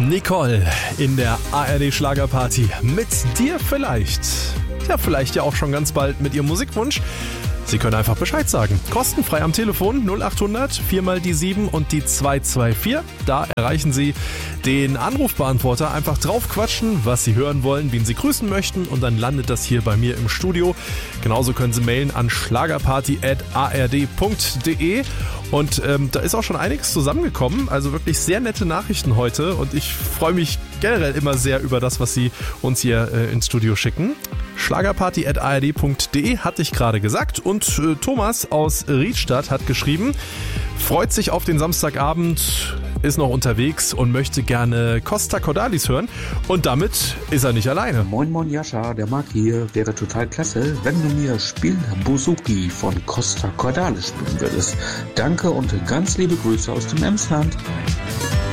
Nicole in der ARD Schlagerparty. Mit dir vielleicht. Ja, vielleicht ja auch schon ganz bald mit ihrem Musikwunsch. Sie können einfach Bescheid sagen. Kostenfrei am Telefon 0800 4 mal die 7 und die 224. Da erreichen Sie den Anrufbeantworter. Einfach draufquatschen, was Sie hören wollen, wen Sie grüßen möchten, und dann landet das hier bei mir im Studio. Genauso können Sie mailen an schlagerparty@ard.de. Und da ist auch schon einiges zusammengekommen. Also wirklich sehr nette Nachrichten heute. Und ich freue mich generell immer sehr über das, was Sie uns hier ins Studio schicken. Schlagerparty@ard.de hatte ich gerade gesagt. Und Thomas aus Riedstadt hat geschrieben, freut sich auf den Samstagabend, ist noch unterwegs und möchte gerne Costa Cordalis hören. Und damit ist er nicht alleine. Moin Moin Jascha, der Marc hier. Wäre total klasse, wenn du mir Spiel Bouzouki von Costa Cordalis spielen würdest. Danke und ganz liebe Grüße aus dem Emsland.